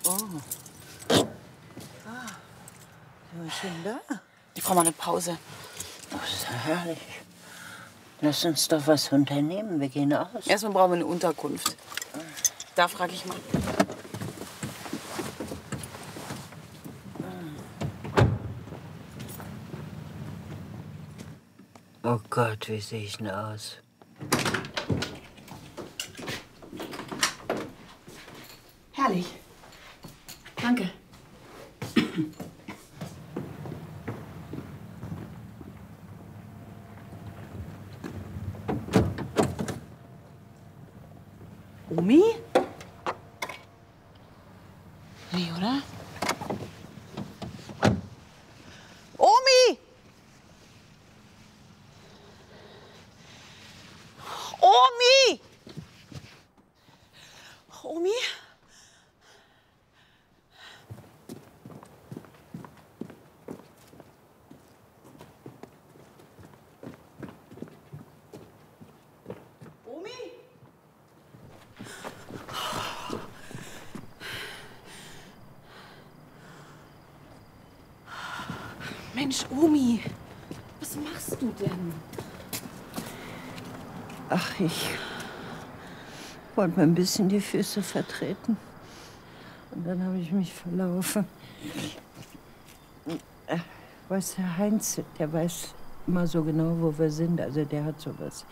Oh. Was ist denn da? Die Frau mal eine Pause. Oh, ist ja herrlich. Lass uns doch was unternehmen. Wir gehen aus. Erstmal brauchen wir eine Unterkunft. Da frage ich mal. Oh Gott, wie sehe ich denn aus? Herrlich. Danke. Omi? Nee, oder? Omi! Omi! Omi? Omi? Mensch, Omi, was machst du denn? Ach, ich wollte mir ein bisschen die Füße vertreten. Und dann habe ich mich verlaufen. Weiß Herr Heinz, der weiß immer so genau, wo wir sind. Also der hat sowas.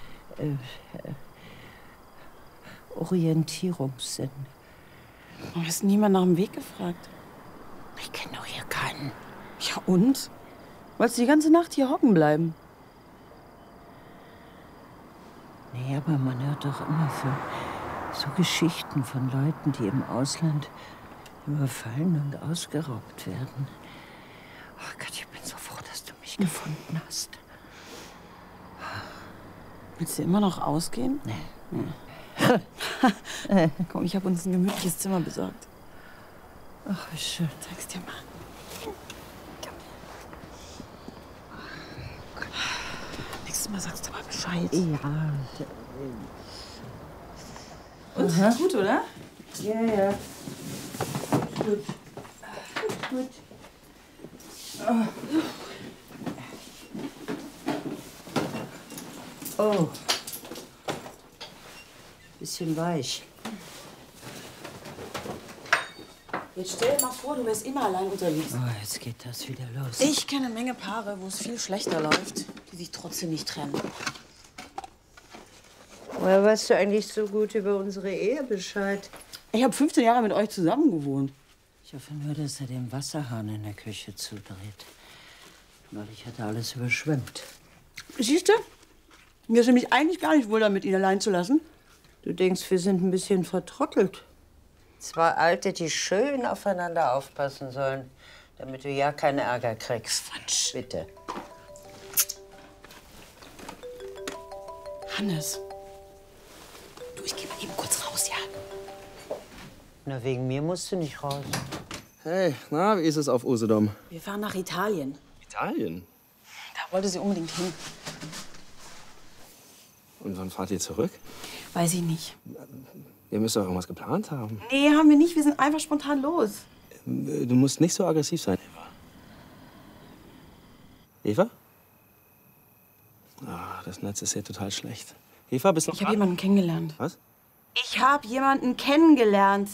Orientierungssinn. Warum hast du niemand nach dem Weg gefragt? Ich kenne doch hier keinen. Ja und? Wolltest du die ganze Nacht hier hocken bleiben? Nee, aber man hört doch immer von so Geschichten von Leuten, die im Ausland überfallen und ausgeraubt werden. Oh Gott, ich bin so froh, dass du mich gefunden hast. Willst du immer noch ausgehen? Nee. Komm, ich habe uns ein gemütliches Zimmer besorgt. Ach, wie schön. Zeig's dir mal. Nächstes Mal sagst du aber Bescheid. Ja. Und? Gut, oder? Ja, ja. Gut. Gut. Oh. Bisschen weich. Jetzt stell dir mal vor, du wärst immer allein unterwegs. Oh, jetzt geht das wieder los. Ich kenne eine Menge Paare, wo es viel schlechter läuft, die sich trotzdem nicht trennen. Woher weißt du eigentlich so gut über unsere Ehe Bescheid? Ich habe 15 Jahre mit euch zusammen gewohnt. Ich hoffe nur, dass er den Wasserhahn in der Küche zudreht. Weil ich hatte alles überschwemmt. Siehst du? Mir ist nämlich eigentlich gar nicht wohl damit, ihn allein zu lassen. Du denkst, wir sind ein bisschen vertrottelt. Zwei Alte, die schön aufeinander aufpassen sollen, damit du ja keinen Ärger kriegst. Quatsch. Bitte. Hannes. Du, ich geh mal eben kurz raus, ja? Na, wegen mir musst du nicht raus. Hey, na, wie ist es auf Usedom? Wir fahren nach Italien. Italien? Da wollte sie unbedingt hin. Und wann fahrt ihr zurück? Weiß ich nicht. Ihr müsst doch irgendwas geplant haben. Nee, haben wir nicht. Wir sind einfach spontan los. Du musst nicht so aggressiv sein, Eva. Eva? Ah, das Netz ist hier total schlecht. Eva, bist du noch Ich habe dran? jemanden kennengelernt. Was? Ich habe jemanden kennengelernt.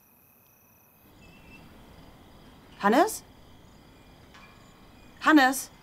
Hannes? Hannes?